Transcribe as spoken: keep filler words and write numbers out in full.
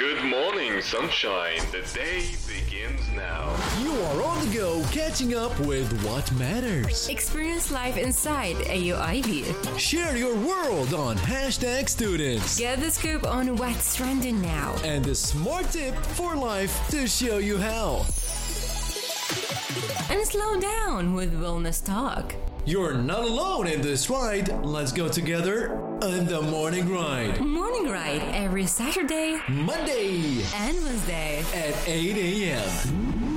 Good morning, sunshine. The day begins now. You are on the go, catching up with what matters. Experience life inside A U I V. Share your world on hashtag students. Get the scoop on what's trending now. And a smart tip for life to show you how. And slow down with Wellness Talk. You're not alone in this ride. Let's go together on the Morning Ride. Morning Ride every Saturday, Monday, and Wednesday at eight a.m.